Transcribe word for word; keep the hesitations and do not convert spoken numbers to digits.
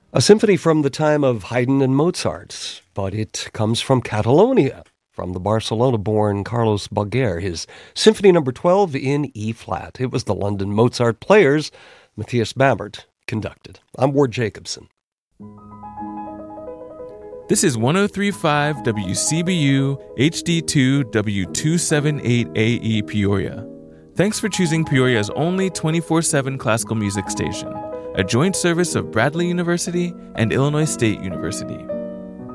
A symphony from the time of Haydn and Mozart, but it comes from Catalonia, from the Barcelona-born Carlos Boger, his Symphony Number twelve in E-flat. It was the London Mozart Players, Matthias Bamert, conducted. I'm Ward Jacobson. This is one oh three point five W C B U H D two W two seventy-eight A E Peoria. Thanks for choosing Peoria's only twenty-four seven classical music station, a joint service of Bradley University and Illinois State University.